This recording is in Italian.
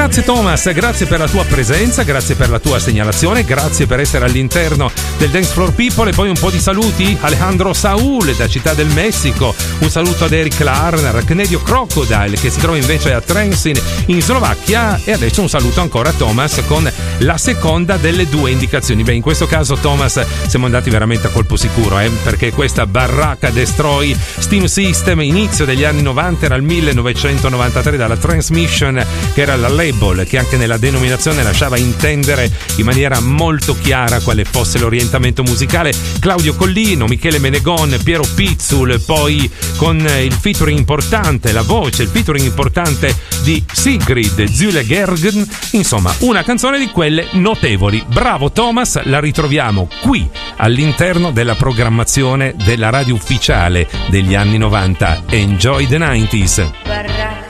Grazie Thomas, grazie per la tua presenza, grazie per la tua segnalazione, grazie per essere all'interno del Dance Floor People. E poi un po' di saluti: Alejandro Saúl da Città del Messico, un saluto ad Eric Larner, Cnedio Crocodile che si trova invece a Trenčín in Slovacchia, e adesso un saluto ancora a Thomas con la seconda delle due indicazioni. Beh, in questo caso Thomas siamo andati veramente a colpo sicuro, perché questa Baraka Destroy Steam System inizio degli anni 90 era il 1993 dalla Transmission, che era la label che anche nella denominazione lasciava intendere in maniera molto chiara quale fosse l'orientamento musicale. Claudio Collino, Michele Menegon, Piero Pizzul, poi con il featuring importante, la voce, il featuring importante di Sigrid Zulegergen, insomma una canzone di quelle notevoli. Bravo Thomas, la ritroviamo qui all'interno della programmazione della radio ufficiale degli anni 90. Enjoy the 90s.